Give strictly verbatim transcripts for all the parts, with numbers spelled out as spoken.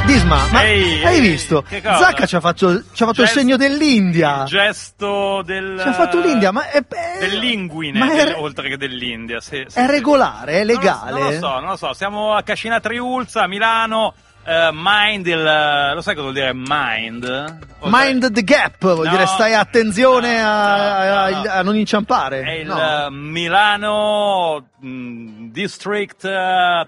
Disma, ma ehi, hai ehi, visto? che cosa? Zacca ci ha fatto, ci ha fatto Gest- il segno dell'India. Il gesto del... Ci ha fatto l'India, ma è... è Dell'inguine, ma è, del- oltre che dell'India. Sì, sì, è sì. regolare, è legale? Non lo, non lo so, non lo so. Siamo a Cascina Triulza, a Milano. Uh, mind il... Lo sai cosa vuol dire mind? Oltre- Mind the gap, vuol No, dire stai attenzione no, a, no, a- no. a non inciampare. È il No. uh, Milano mm, District uh,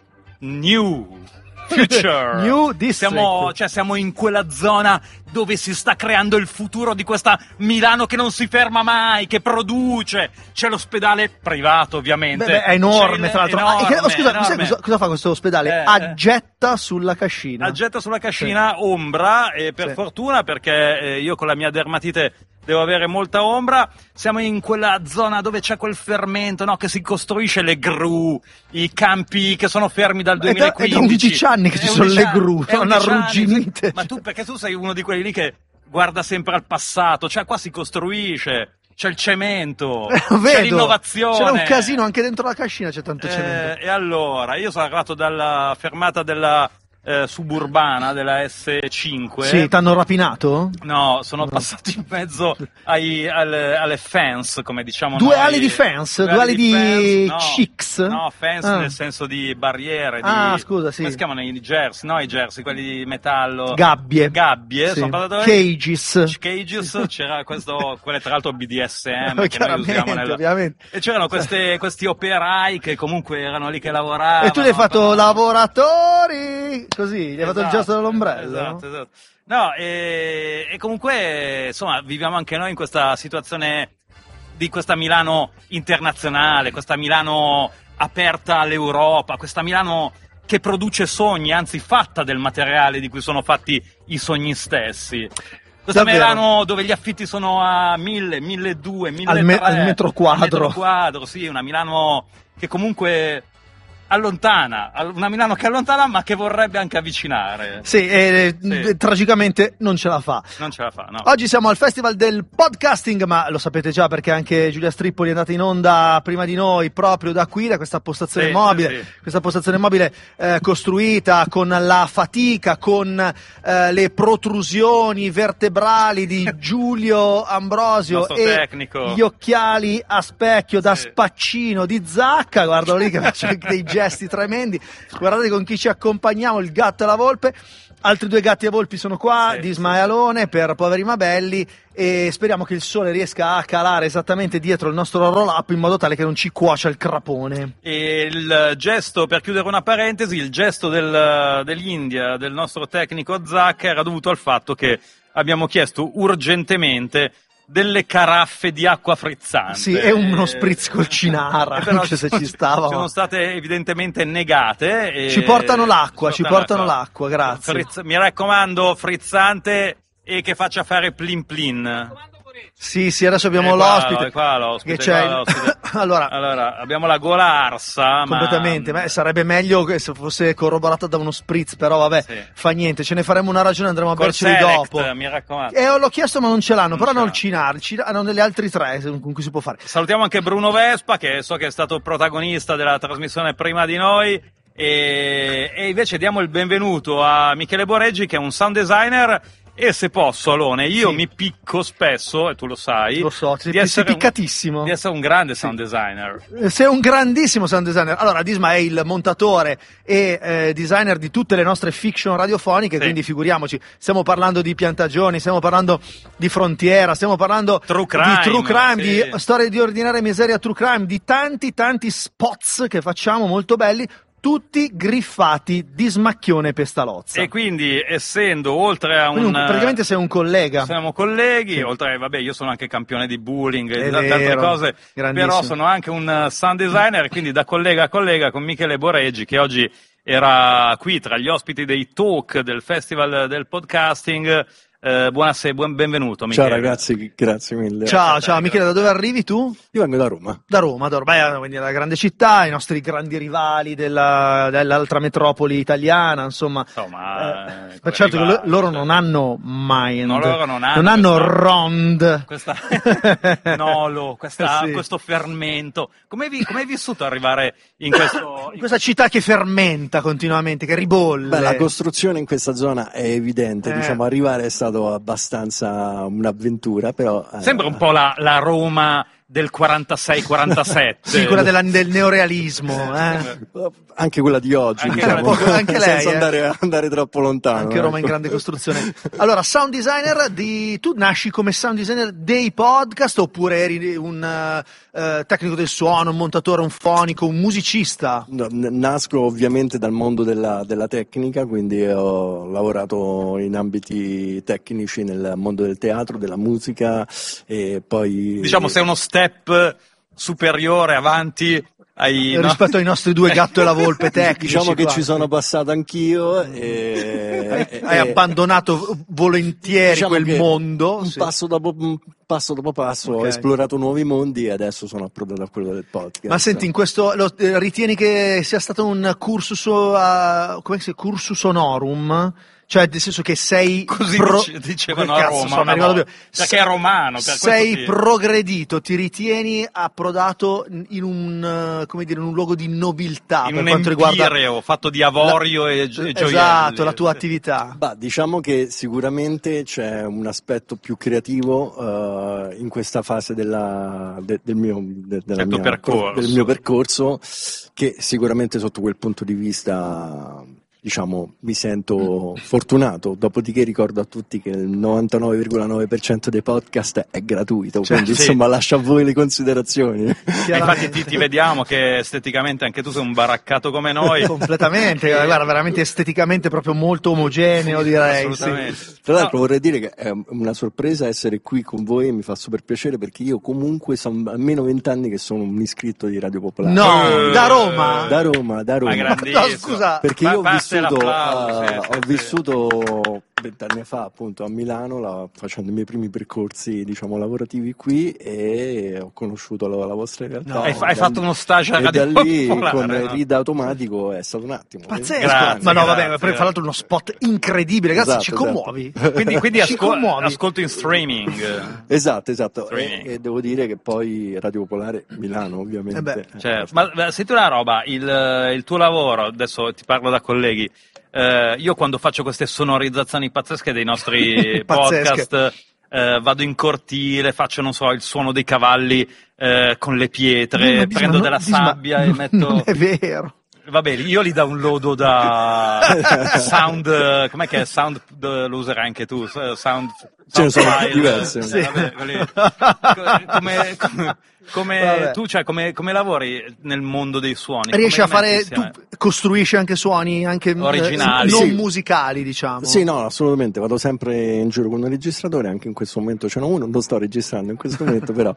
New Future. New District. Siamo, cioè, siamo in quella zona dove si sta creando il futuro di questa Milano che non si ferma mai, che produce. C'è l'ospedale privato, ovviamente. Beh, beh, è enorme, C'è il- tra l'altro. enorme, Ah, che- oh, scusa, enorme. sai cosa, cosa fa questo ospedale? Eh, Aggetta sulla cascina. Aggetta sulla cascina ombra, e per Sì. fortuna, perché eh, io con la mia dermatite devo avere molta ombra. Siamo in quella zona dove c'è quel fermento, no, che si costruisce, le gru, i campi che sono fermi dal È da- è da duemilaquindici. undici anni che ci È sono undici le anni, gru, è sono undici anni, arrugginite. sì. Ma tu, perché tu sei uno di quelli lì che guarda sempre al passato, cioè qua si costruisce, c'è il cemento, Eh, lo c'è vedo. l'innovazione. C'è un casino, anche dentro la cascina c'è tanto Eh, cemento. e allora, io sono arrivato dalla fermata della eh, suburbana, della S cinque. Sì, t'hanno rapinato? No, sono passato in mezzo ai, alle, alle fence, come diciamo Due noi. ali di fence? Due ali di fence, no. chicks? No, fence Ah. nel senso di barriere. Di, Ah, scusa, sì. Come si chiamano i jersey? No, i jersey, quelli di metallo. Gabbie. Gabbie, Sì. sono passato Cages. Cages, c'era questo, quelle tra l'altro B D S M che noi Chiaramente, usiamo nella... ovviamente. E c'erano queste, questi operai che comunque erano lì che lavoravano. E tu gli hai fatto no? lavoratori, così, gli hai fatto il gesto dell'ombrello. Esatto, esatto. No, e, e comunque, insomma, viviamo anche noi in questa situazione di questa Milano internazionale, questa Milano aperta all'Europa, questa Milano che produce sogni, anzi fatta del materiale di cui sono fatti i sogni stessi. Questa Davvero? Milano dove gli affitti sono a mille, milleduecento, Al, me- milletrecento, al metro quadro. al metro quadro, sì, una Milano che comunque allontana, una Milano che allontana ma che vorrebbe anche avvicinare. Sì, e Sì. eh, tragicamente non ce la fa. Non ce la fa, no. Oggi siamo al Festival del Podcasting, ma lo sapete già perché anche Giulia Strippoli è andata in onda prima di noi, proprio da qui, da questa postazione Sì, mobile, sì, sì. questa postazione mobile eh, costruita con la fatica, con eh, le protrusioni vertebrali di Giulio Ambrosio Nostro e tecnico. gli occhiali a specchio da Sì. spaccino di Zacca, guardalo lì che faccio anche dei gesti tremendi, guardate con chi ci accompagniamo, il gatto e la volpe. Altri due gatti e volpi sono qua, Sì, di sì, Smaialone per Poveri ma Belli, e speriamo che il sole riesca a calare esattamente dietro il nostro roll up in modo tale che non ci cuocia il crapone. E il gesto, per chiudere una parentesi, il gesto del, dell'India, del nostro tecnico Zacca, era dovuto al fatto che abbiamo chiesto urgentemente delle caraffe di acqua frizzante. Sì, e uno spritz col cinara, Eh, però anche se ci stava. sono state evidentemente negate. E Ci portano l'acqua, ci portano l'acqua. l'acqua, grazie. Frizz- mi raccomando, frizzante e che faccia fare plin plin. Sì, sì, adesso abbiamo Eh, qua, l'ospite. è qua l'ospite, Che c'è qua il- l'ospite. allora, Allora, abbiamo la gola arsa, ma- completamente, ma sarebbe meglio che se fosse corroborata da uno spritz, però vabbè, Sì. fa niente, ce ne faremo una ragione, andremo a Col berceli Select, dopo. mi raccomando. Eh, l'ho chiesto ma non ce l'hanno, Non però ce hanno il l'hanno. Cinar, il Cinar- hanno delle altre tre con cui si può fare. Salutiamo anche Bruno Vespa, che so che è stato protagonista della trasmissione prima di noi, e, e invece diamo il benvenuto a Michele Boreggi, che è un sound designer. E se posso, Alone, io Sì. mi picco spesso, e tu lo sai, Lo so, sei- di sei essere un- piccatissimo. di essere un grande sound designer. Eh, Sei un grandissimo sound designer. Allora, Disma è il montatore e eh, designer di tutte le nostre fiction radiofoniche, Sì. quindi figuriamoci, stiamo parlando di Piantagioni, stiamo parlando di Frontiera, stiamo parlando True crime, di True Crime, sì. di storie di ordinaria miseria True Crime, di tanti tanti spots che facciamo molto belli, tutti griffati di Smacchione Pestalozza. E quindi, essendo oltre a un... Quindi un- praticamente sei un collega. Siamo colleghi, Sì. oltre, vabbè, io sono anche campione di bullying e È di tante altre vero, cose, grandissimo. però sono anche un uh, sound designer, quindi da collega a collega con Michele Boreggi, che oggi era qui tra gli ospiti dei talk del Festival del Podcasting, Eh, buonasera, buon, benvenuto Michele. Ciao ragazzi, grazie mille. Ciao, ciao Michele, da dove arrivi tu? Io vengo da Roma. Da Roma, da Roma, Beh, quindi la grande città, i nostri grandi rivali della, dell'altra metropoli italiana, insomma. Insomma, eh, certo rivali, che lo, loro cioè. non hanno mind, No, loro non hanno, non hanno questa, rond, questa nolo, questa, Sì. questo fermento. Come hai, come hai vissuto arrivare in questo... in questa città che fermenta continuamente, che ribolle. Beh, la costruzione in questa zona è evidente, Eh. diciamo arrivare è stato abbastanza un'avventura, però... eh, Sembra un po' la, la Roma del quarantasei quarantasette. Sì, quella della, del neorealismo, eh. Anche quella di oggi, Anche diciamo, quella di- anche lei, senza eh. andare, andare troppo lontano. Anche Roma in ecco. grande costruzione. Allora, sound designer di... tu nasci come sound designer dei podcast oppure eri un eh, tecnico del suono, un montatore, un fonico, un musicista? No, n- nasco ovviamente dal mondo della, della tecnica, quindi ho lavorato in ambiti tecnici nel mondo del teatro, della musica e poi... Diciamo sei uno step superiore avanti ai... no? Rispetto ai nostri due gatto e la volpe tecnici. Diciamo che qua. ci sono passato anch'io e, Hai, e- hai e- abbandonato volentieri diciamo quel che mondo. un sì. passo dopo un passo dopo passo Ok. ho esplorato nuovi mondi e adesso sono approdato a quello del podcast. Ma senti, in questo lo, eh, ritieni che sia stato un cursus, uh, come si chiama? Cursus honorum? Cioè, nel senso che sei Così pro- dice- dicevano Che a cazzo Roma so, mi una ricordo volta. più. Perché è romano, per sei questo sì. progredito, ti ritieni approdato in un, uh, come dire, in un luogo di nobiltà in per un quanto riguarda empireo fatto di avorio la- e, gio- e gioielli. esatto, la tua attività. Bah, diciamo che sicuramente c'è un aspetto più creativo eh, in questa fase della, de- del, mio, de- della Del tuo mia- percorso. del mio percorso, che sicuramente sotto quel punto di vista, diciamo, mi sento fortunato. Dopodiché ricordo a tutti che il novantanove virgola nove per cento dei podcast è gratuito, Cioè, quindi sì. insomma lascio a voi le considerazioni. E infatti ti, ti vediamo che esteticamente anche tu sei un baraccato come noi. Completamente, guarda, veramente esteticamente proprio molto omogeneo, direi. Sì. Assolutamente. Tra l'altro No, vorrei dire che è una sorpresa essere qui con voi e mi fa super piacere perché io comunque sono almeno vent'anni che sono un iscritto di Radio Popolare. No, Eh, da Roma? Da Roma, da Roma. Ma grandissimo. No, scusa. Perché Fa- io ho parte vissuto, l'applauso, eh, sì, sì, ho sì. vissuto vent'anni fa appunto a Milano la- facendo i miei primi percorsi diciamo lavorativi qui e ho conosciuto la, la vostra realtà. No. Hai, E hai da fatto lì- uno stage a e Radio da lì Popolare, con no? il read automatico è stato un attimo. Pazzesco. Grazie, ma no, grazie, vabbè, ma poi, fra l'altro uno spot incredibile, ragazzi, Esatto, ci esatto. commuovi. Quindi, quindi Ci ascol- commuovi. ascolto in streaming. Esatto, esatto. E, Streaming. e devo dire che poi Radio Popolare Milano ovviamente. Eh beh. Cioè, ma, ma senti una roba, il, il tuo lavoro, adesso ti parlo da colleghi, eh, io quando faccio queste sonorizzazioni pazzesche dei nostri Pazzesche. podcast, eh, vado in cortile, faccio, non so, il suono dei cavalli eh, con le pietre, No, ma Bisma, prendo no, della Bisma, sabbia e non- metto... Non è vero. Vabbè, io li downloado da Sound, eh, com'è che è? Sound, eh, lo userai anche tu, eh, Sound, Ce ne sound sono file, diverse. eh, Sì. vabbè, quelli- co- come, come, come Vabbè. tu, cioè, come, come lavori nel mondo dei suoni? Riesci Come a li metti fare, tu insieme? costruisci anche suoni anche eh, Originali. non Sì. musicali, diciamo. Sì, no, assolutamente, vado sempre in giro con un registratore, anche in questo momento ce n'ho uno, non sto registrando in questo momento, però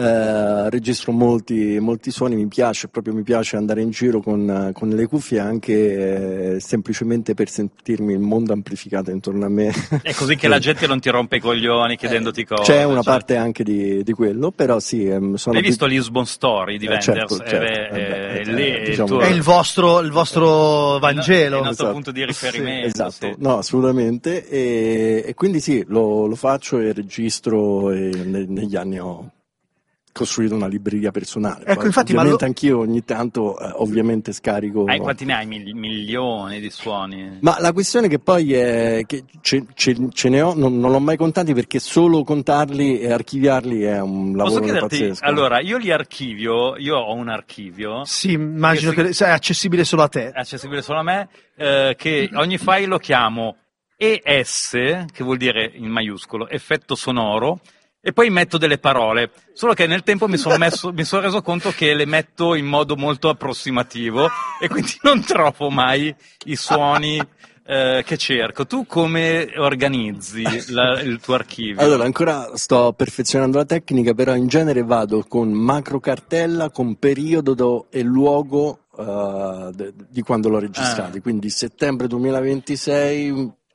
eh, registro molti, molti suoni, mi piace, proprio mi piace andare in giro con, con le cuffie anche eh, semplicemente per sentirmi il mondo amplificato intorno a me. È così che la gente non ti rompe i coglioni chiedendoti cose. C'è una cioè. parte anche di, di quello, però sì, ehm, sono Hai abit- visto Lisbon Story di Eh, Wenders? certo, certo, Eh, beh, eh, eh, beh, lì eh, il diciamo- tuo- È il vostro, il vostro Vangelo. il nostro Esatto. punto di riferimento. Esatto, sì. no, assolutamente, e, e quindi sì, lo, lo faccio e registro e ne- negli anni ho costruito una libreria personale. Ecco, Poi, infatti, ma ovviamente lo- anch'io ogni tanto eh, ovviamente scarico. Hai quanti ne hai? Mil- milioni di suoni? Ma la questione che poi è che ce, ce- ce ne ho, non, non l'ho mai contati perché solo contarli e archiviarli è un Posso lavoro chiederti, pazzesco. allora, io li archivio, io ho un archivio, Sì, immagino Che che sia accessibile solo a te. è accessibile solo a me, eh, che ogni file lo chiamo E S, che vuol dire in maiuscolo, effetto sonoro, e poi metto delle parole, solo che nel tempo mi sono messo, mi sono reso conto che le metto in modo molto approssimativo e quindi non trovo mai i suoni eh, che cerco. Tu come organizzi la- il tuo archivio? Allora, ancora sto perfezionando la tecnica, però in genere vado con macro cartella, con periodo do- e luogo eh, de- di quando l'ho registrato, Ah. quindi settembre duemilaventisei,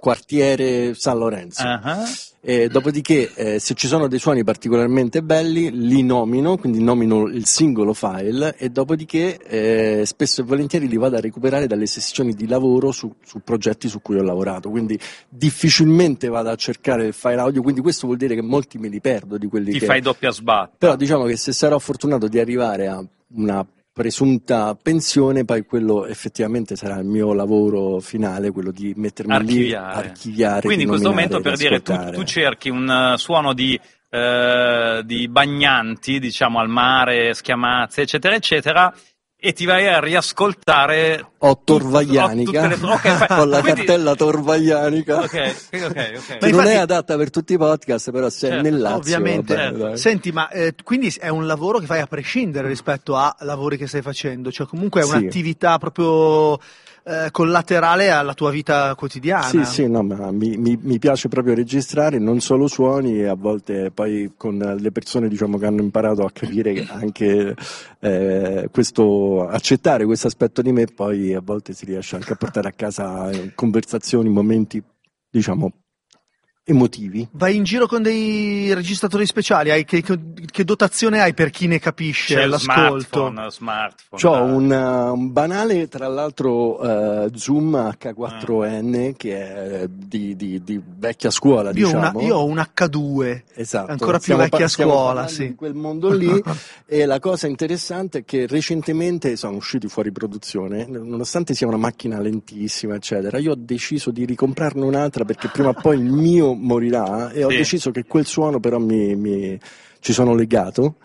quartiere San Lorenzo. Uh-huh. E dopodiché eh, se ci sono dei suoni particolarmente belli li nomino, quindi nomino il singolo file e dopodiché eh, spesso e volentieri li vado a recuperare dalle sessioni di lavoro su, su progetti su cui ho lavorato, quindi difficilmente vado a cercare il file audio, quindi questo vuol dire che molti me li perdo di quelli Ti che... fai doppia sbatta. Però diciamo che se sarò fortunato di arrivare a una presunta pensione, poi quello effettivamente sarà il mio lavoro finale, quello di mettermi archiviare. lì, archiviare. Quindi in questo momento, per dire, tu, ascoltare. tu cerchi un uh, suono di, uh, di bagnanti, diciamo al mare, Schiamazze, eccetera, eccetera, e ti vai a riascoltare. Ho Torvaglianica, le... okay, fai... ho la Quindi... cartella Torvaglianica, ok, ok, ok. che non è adatta per tutti i podcast, però se certo, è nel Lazio. Ovviamente. Vabbè, certo. Senti, ma eh, quindi è un lavoro che fai a prescindere rispetto a lavori che stai facendo, cioè comunque è sì. un'attività proprio eh, collaterale alla tua vita quotidiana. Sì, sì, no, ma mi, mi, mi piace proprio registrare non solo suoni, e a volte poi con le persone, diciamo, che hanno imparato a capire che anche eh, questo, accettare questo aspetto di me, poi a volte si riesce anche a portare a casa conversazioni, momenti, diciamo, emotivi. Vai in giro con dei registratori speciali? Hai, che, che dotazione hai per chi ne capisce C'è l'ascolto? Smartphone, smartphone. C'ho un, un banale, tra l'altro, uh, Zoom acca quattro enne ah. che è di, di, di vecchia scuola, io diciamo. Una, io ho un acca due, esatto. ancora più stiamo vecchia pa- scuola, sì. Di quel mondo lì. E la cosa interessante è che recentemente sono usciti fuori produzione, nonostante sia una macchina lentissima, eccetera. Io ho deciso di ricomprarne un'altra perché prima o poi il mio morirà e ho sì. deciso che quel suono però mi, mi ci sono legato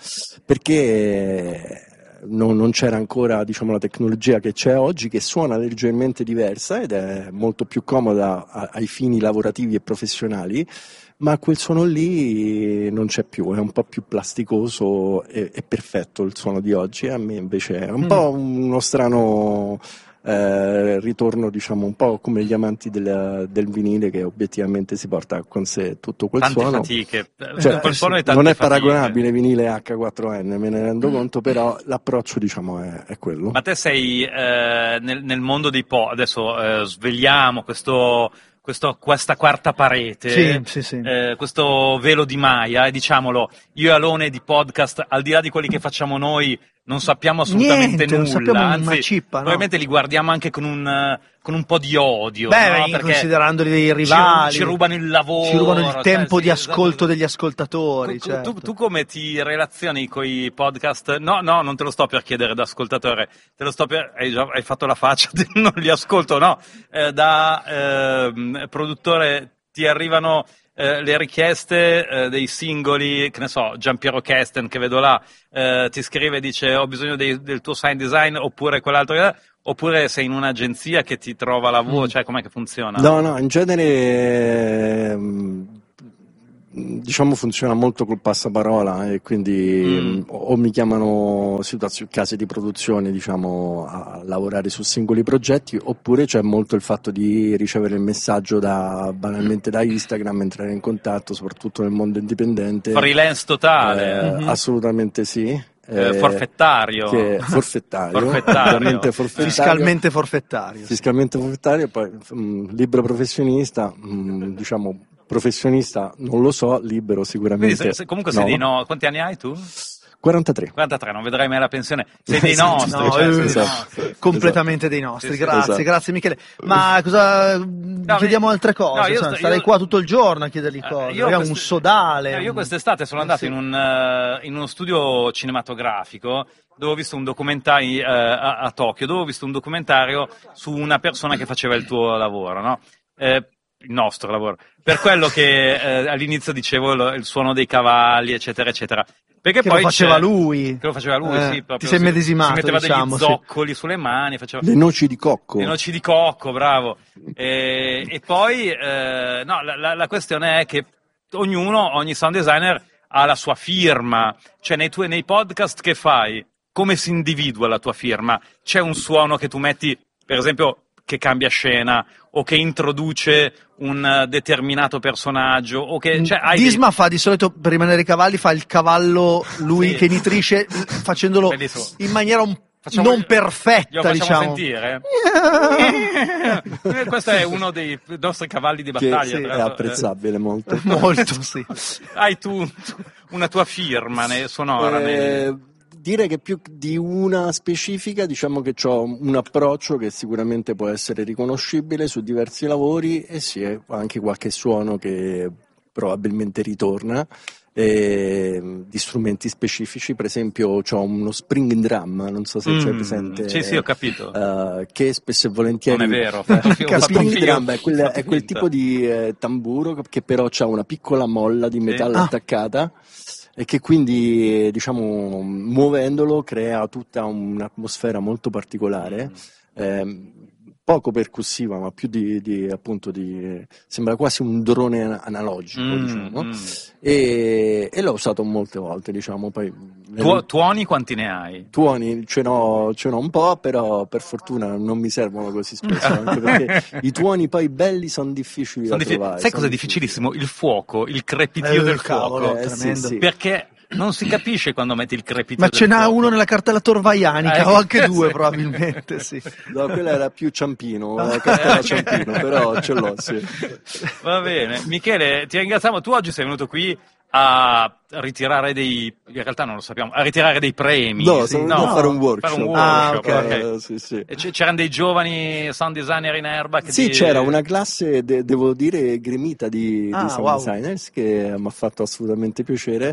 perché non, non c'era ancora, diciamo, la tecnologia che c'è oggi, che suona leggermente diversa ed è molto più comoda a, ai fini lavorativi e professionali, ma quel suono lì non c'è più, è un po' più plasticoso e, e perfetto il suono di oggi. A me invece è un mm. po' uno strano Eh, ritorno, diciamo, un po' come gli amanti del, del vinile, che obiettivamente si porta con sé tutto quel tante suono. Fatiche. Cioè, quel suono è tante non è fatiche. paragonabile vinile acca quattro enne, me ne rendo conto, però l'approccio, diciamo, è, è quello. Ma te sei eh, nel, nel mondo dei po', adesso eh, svegliamo questo, questo, questa quarta parete, sì, sì, sì. Eh, questo velo di Maya, e diciamolo, io e Alone di podcast, al di là di quelli che facciamo noi, non sappiamo assolutamente Niente, nulla, non sappiamo anzi una cippa, no? probabilmente li guardiamo anche con un, con un po' di odio. Beh, no? Perché considerandoli dei rivali, ci, ci rubano il lavoro, ci rubano il tempo cioè, di sì, ascolto esatto. degli ascoltatori. Tu, certo. tu, tu come ti relazioni con i podcast? No, no, non te lo sto per chiedere da ascoltatore, te lo sto per, hai, già, hai fatto la faccia, non li ascolto, no, eh, da eh, produttore ti arrivano eh, le richieste eh, dei singoli, che ne so, Giampiero Kesten, che vedo là, eh, ti scrive e dice ho bisogno dei, del tuo sound design, oppure quell'altro, oppure sei in un'agenzia che ti trova lavoro, mm. cioè com'è che funziona? No, no, in genere diciamo funziona molto col passaparola e quindi mm. o mi chiamano situazioni, case di produzione, diciamo, a lavorare su singoli progetti, oppure c'è molto il fatto di ricevere il messaggio da banalmente da Instagram, entrare in contatto, soprattutto nel mondo indipendente. Freelance totale. Eh, mm-hmm. Assolutamente sì. Eh, forfettario. Che forfettario, forfettario. forfettario, fiscalmente forfettario, fiscalmente forfettario, poi mh, libero professionista, mh, diciamo professionista non lo so, libero sicuramente. Quindi, se, comunque no. sei di no, quanti anni hai tu? quarantatré. quarantatré, non vedrai mai la pensione. Sei dei nostri, no, cioè, eh, sei esatto. dei nostri. Completamente dei nostri. Sì, sì, grazie, esatto. grazie Michele. Ma cosa no, chiediamo mi... altre cose? No, io cioè, sto, starei io... qua tutto il giorno a chiedergli cose. Io Abbiamo un sodale. No, io quest'estate sono andato eh, sì. in, un, uh, in uno studio cinematografico dove ho visto un documentario uh, a, a Tokyo, dove ho visto un documentario su una persona che faceva il tuo lavoro, no? Eh, il nostro lavoro, per quello che eh, all'inizio dicevo lo, il suono dei cavalli, eccetera, eccetera. Perché che poi lo faceva c'è... lui. Che lo faceva lui, eh, sì. Proprio, ti sei si, medesimato, si metteva diciamo, degli zoccoli sì. sulle mani. Faceva... Le noci di cocco. Le noci di cocco, bravo. E, e poi, eh, no, la, la, la questione è che ognuno, ogni sound designer ha la sua firma. Cioè nei tuoi nei podcast che fai, come si individua la tua firma? C'è un suono che tu metti, per esempio, che cambia scena o che introduce un determinato personaggio o che cioè, hai Disma dei... fa di solito, per rimanere ai cavalli, fa il cavallo lui sì. che nitrisce facendolo Bellissimo. in maniera un Facciamo, non perfetta, glielo diciamo. Sentire? Questo è uno dei nostri cavalli di Che battaglia. sì, tra è l'altro. apprezzabile molto. Molto, sì. Hai tu una tua firma ne- sonora? Eh, nel- Direi che più di una specifica, diciamo che ho un approccio che sicuramente può essere riconoscibile su diversi lavori e sì, anche qualche suono che probabilmente ritorna. Eh, di strumenti specifici, per esempio ho uno spring drum, non so se Mm, c'è presente. sì, sì, ho capito. Uh, che spesso e volentieri Non è vero, ho fatto- ho fatto spring anch'io. drum è quel, Ho fatto è quel finta. tipo di eh, tamburo che però ha una piccola molla di metallo Ah. attaccata e che quindi eh, diciamo muovendolo crea tutta un'atmosfera molto particolare. ehm, Poco percussiva, ma più di, di appunto di sembra quasi un drone ana- analogico, Mm, diciamo. mm. E, e l'ho usato molte volte, diciamo. Poi Tu- tuoni quanti ne hai? tuoni ce n'ho, ce n'ho un po', però per fortuna non mi servono così spesso, anche perché i tuoni poi belli sono difficili Sono da diffi- trovare. Sai sono cos'è difficilissimo? Il fuoco, il crepitio Eh, del cavolo, fuoco. Eh, sì, tremendo. sì. Perché non si capisce quando metti il crepitio Ma del ce n'ha fuoco. uno nella cartella torvaianica, Eh, o anche sì. due probabilmente, sì. No, quella era più ciampino, la cartella ciampino, però ce l'ho, sì. Va bene. Michele, ti ringraziamo. Tu oggi sei venuto qui a ritirare dei, in realtà non lo sappiamo, a ritirare dei premi. No, Sì, sono no, venuto a fare un workshop. fare un Ah, workshop, ok. ok. Eh, sì, sì. E c- c'erano dei giovani sound designer in erba che Sì, ti- c'era una classe, de- devo dire, gremita di, Ah, di sound wow. designers che mi ha fatto assolutamente piacere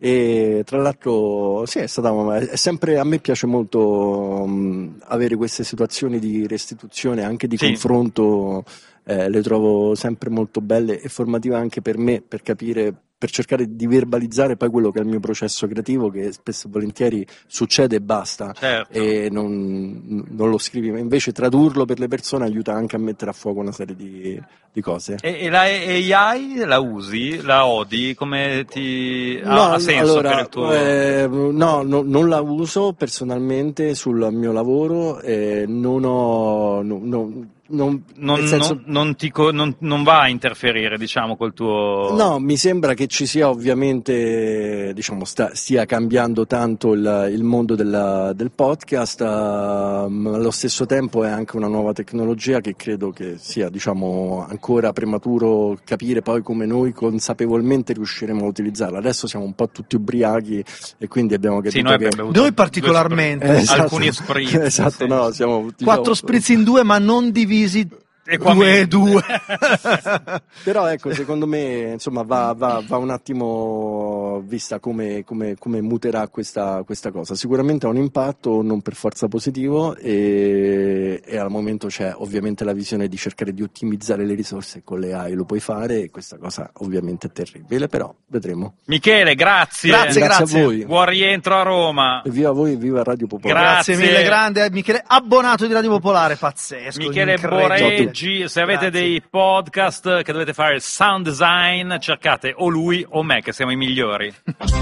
e tra l'altro sì, è stata, è sempre, a me piace molto mh, avere queste situazioni di restituzione, anche di Sì. confronto, eh, le trovo sempre molto belle e formative anche per me, per capire, per cercare di verbalizzare poi quello che è il mio processo creativo, che spesso e volentieri succede e basta. Certo. E non, non lo scrivi, ma invece tradurlo per le persone aiuta anche a mettere a fuoco una serie di, di cose. E, e la A I la usi? La odi? Come ti ha, No, ha senso allora, per il tuo... eh, no, no, non la uso personalmente sul mio lavoro, eh, non ho, no, no, non, non, nel senso, non, non ti co- non- non va a interferire, diciamo, col tuo... no, mi sembra che ci sia ovviamente, diciamo, sta, stia cambiando tanto il, il mondo della, del podcast, uh, ma allo stesso tempo è anche una nuova tecnologia che credo che sia, diciamo, ancora prematuro capire poi come noi consapevolmente riusciremo a utilizzarla. Adesso siamo un po' tutti ubriachi e quindi abbiamo capito Sì, noi che... abbiamo bevuto Noi due particolarmente. spritz. Eh, esatto. Alcuni spritz. Esatto, sì. no, siamo... Quattro diciamo, spritz in due, ma non divisi Equamente. due e due. Però ecco, secondo me insomma va, va, va un attimo vista come, come, come muterà questa, questa cosa. Sicuramente ha un impatto non per forza positivo e, e al momento c'è ovviamente la visione di cercare di ottimizzare le risorse, con le A I lo puoi fare e questa cosa ovviamente è terribile, però vedremo. Michele, grazie. Grazie, Grazie a voi. Buon rientro a Roma. E viva voi e viva Radio Popolare. Grazie. Grazie mille, grande Michele, abbonato di Radio Popolare, pazzesco. Michele incredibile. Boreggi, se avete Grazie. dei podcast che dovete fare il sound design, cercate o lui o me, che siamo i migliori.